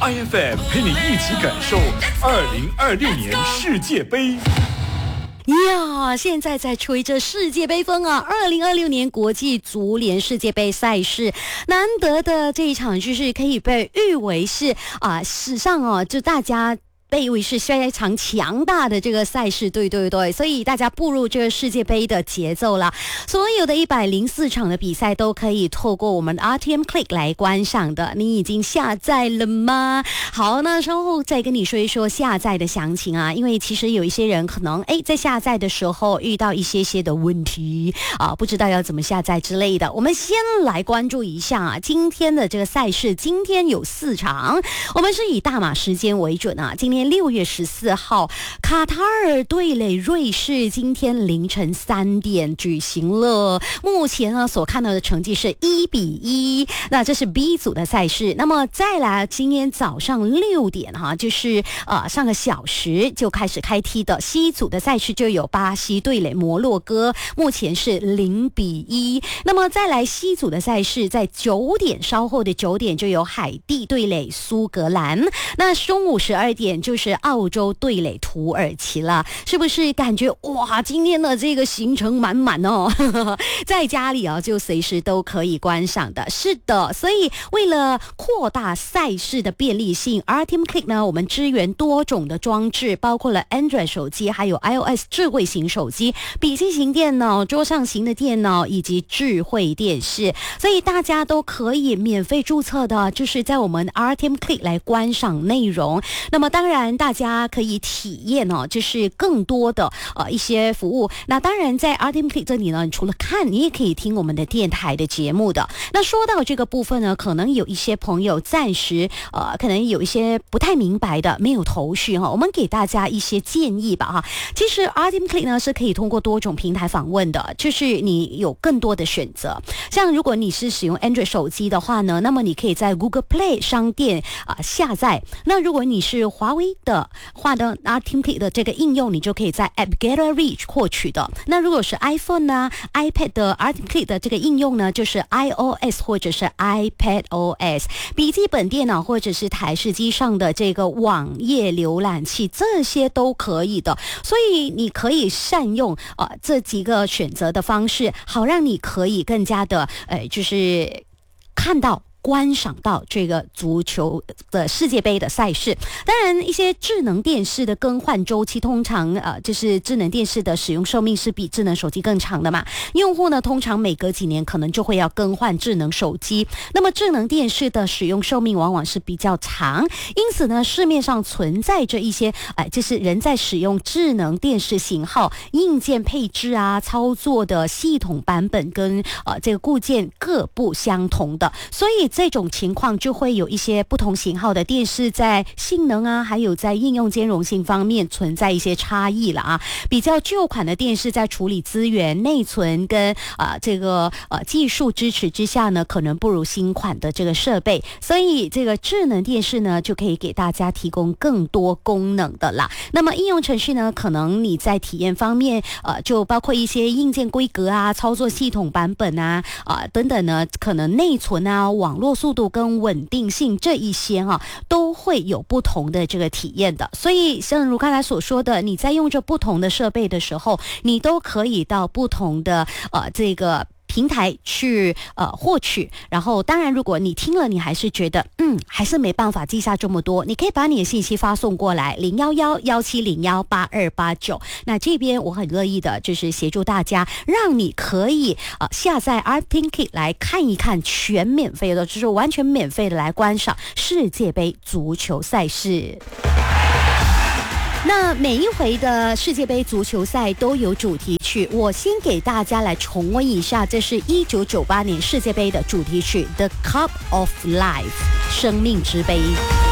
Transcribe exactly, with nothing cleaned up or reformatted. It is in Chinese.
I F M 陪你一起感受二零二六年世界杯。 呀，现在在吹着世界杯风啊！二零二六年国际足联世界杯赛事，难得的这一场就是可以被誉为是啊、呃、史上哦，就大家被誉为是非常强大的这个赛事，对对对，所以大家步入这个世界杯的节奏了。所有的一百零四场的比赛都可以透过我们的 R T M Click 来观赏的。你已经下载了吗？好，那稍后再跟你说一说下载的详情啊，因为其实有一些人可能哎在下载的时候遇到一些些的问题啊，不知道要怎么下载之类的。我们先来关注一下啊，今天的这个赛事，今天有四场，我们是以大马时间为准啊，今天六月十四号，卡塔尔对垒瑞士，今天凌晨三点举行了。目前呢，所看到的成绩是一比一，那这是 B 组的赛事。那么再来，今天早上六点哈，就是呃上个小时就开始开踢的 C 组的赛事，就有巴西对垒摩洛哥，目前是零比一。那么再来 C 组的赛事，在九点稍后的九点就有海地对垒苏格兰，那中午十二点就。就是澳洲对垒土耳其了，是不是感觉哇，今天的这个行程满满哦，在家里啊就随时都可以观赏的。是的，所以为了扩大赛事的便利性 ，R T M Click 呢，我们支援多种的装置，包括了 Android 手机，还有 iOS 智慧型手机、笔记型电脑、桌上型的电脑以及智慧电视，所以大家都可以免费注册的，就是在我们 R T M Click 来观赏内容。那么当然。大家可以体验哦，就是更多的呃一些服务。那当然，在 R T M Click 这里呢，除了看，你也可以听我们的电台的节目的。那说到这个部分呢，可能有一些朋友暂时呃，可能有一些不太明白的，没有头绪哈。我们给大家一些建议吧哈。其实 R T M Click 呢是可以通过多种平台访问的，就是你有更多的选择。像如果你是使用 Android 手机的话呢，那么你可以在 Google Play 商店啊、呃、下载。那如果你是华为的话呢 ，R T M Click 的这个应用，你就可以在 App Gallery 获取的。那如果是 iPhone 呢、iPad 的 R T M Click 的这个应用呢，就是 iOS 或者是 iPadOS。笔记本电脑或者是台式机上的这个网页浏览器，这些都可以的。所以你可以善用呃这几个选择的方式，好让你可以更加的呃就是看到。观赏到这个足球的世界杯的赛事，当然一些智能电视的更换周期通常呃就是智能电视的使用寿命是比智能手机更长的嘛，用户呢通常每隔几年可能就会要更换智能手机，那么智能电视的使用寿命往往是比较长，因此呢市面上存在着一些呃就是人在使用智能电视型号硬件配置啊操作的系统版本跟呃这个固件各不相同的，所以这种情况就会有一些不同型号的电视在性能啊，还有在应用兼容性方面存在一些差异了啊。比较旧款的电视在处理资源、内存跟啊、呃、这个呃技术支持之下呢，可能不如新款的这个设备，所以这个智能电视呢就可以给大家提供更多功能的啦。那么应用程序呢，可能你在体验方面呃就包括一些硬件规格啊、操作系统版本啊啊、呃、等等呢，可能内存啊、网络速度跟稳定性这一些哈、啊，都会有不同的这个体验的。所以像如刚才所说的，你在用着不同的设备的时候，你都可以到不同的呃这个平台去呃获取，然后当然如果你听了你还是觉得嗯还是没办法记下这么多，你可以把你的信息发送过来零一一一七零一八二八九，那这边我很乐意的就是协助大家，让你可以呃下载 R T M Click 来看一看，全免费的，就是完全免费的来观赏世界杯足球赛事。那每一回的世界杯足球赛都有主题曲，我先给大家来重温一下，这是一九九八年世界杯的主题曲 The Cup of Life 生命之杯。